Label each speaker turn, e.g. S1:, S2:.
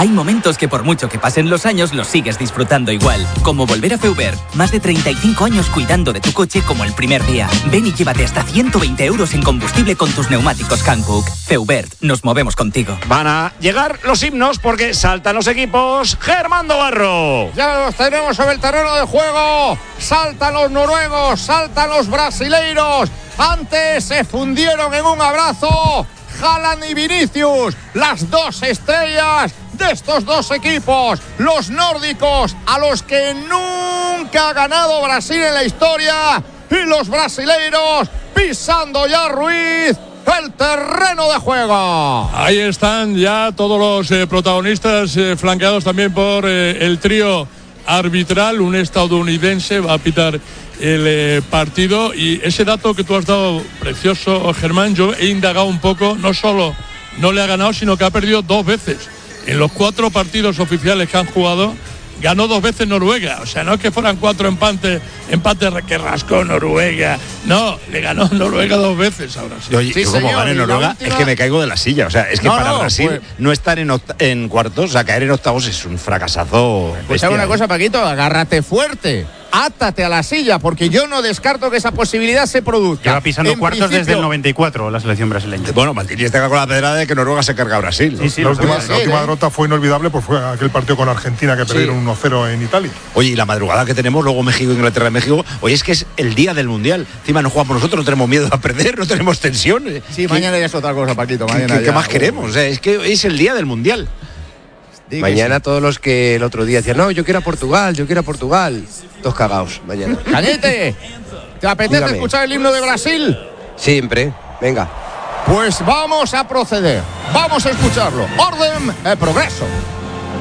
S1: Hay momentos que por mucho que pasen los años los sigues disfrutando igual. Como volver a Feubert. Más de 35 años cuidando de tu coche como el primer día. Ven y llévate hasta 120 euros en combustible con tus neumáticos Hankook. Feubert, nos movemos contigo.
S2: Van a llegar los himnos porque saltan los equipos. Germán Dogarro.
S3: Ya los tenemos sobre el terreno de juego. Saltan los noruegos, saltan los brasileiros. Antes se fundieron en un abrazo Haaland y Vinicius, las dos estrellas de estos dos equipos, los nórdicos, a los que nunca ha ganado Brasil en la historia, y los brasileiros pisando ya Ruiz el terreno de juego.
S4: Ahí están ya todos los protagonistas, flanqueados también por el trío arbitral. Un estadounidense va a pitar el partido, y ese dato que tú has dado precioso, Germán, yo he indagado un poco. No solo no le ha ganado, sino que ha perdido 2 veces en los 4 partidos oficiales que han jugado. Ganó 2 veces Noruega, o sea, no es que fueran 4 empates que rascó Noruega, no, le ganó Noruega 2 veces ahora sí.
S2: Oye, sí, como gane Noruega, última... es que me caigo de la silla, o sea, es que para Brasil no estar en cuartos, o sea, caer en octavos es un fracasazo.
S3: Pues hago una cosa, Paquito, agárrate fuerte. Átate a la silla, porque yo no descarto que esa posibilidad se produzca.
S5: Lleva pisando cuartos desde el 94 la selección brasileña.
S2: Bueno, Maldini está con la pedrada de que Noruega se carga a Brasil, ¿no?
S6: Sí, la última derrota fue inolvidable, pues fue aquel partido con Argentina que perdieron 1-0 en Italia.
S2: Oye, y la madrugada que tenemos, luego México, Inglaterra, México. Oye, es que es el día del Mundial. Encima no jugamos nosotros, no tenemos miedo a perder, no tenemos tensión.
S3: Sí, mañana ya es otra cosa, Paquito.
S2: ¿Qué más queremos? O sea, es que es el día del Mundial.
S7: Mañana todos los que el otro día decían, no, yo quiero a Portugal, todos cagaos mañana.
S3: ¡Cañete! ¿Te apetece escuchar el himno de Brasil?
S7: Siempre, venga.
S3: Pues vamos a proceder, vamos a escucharlo. Orden, progreso.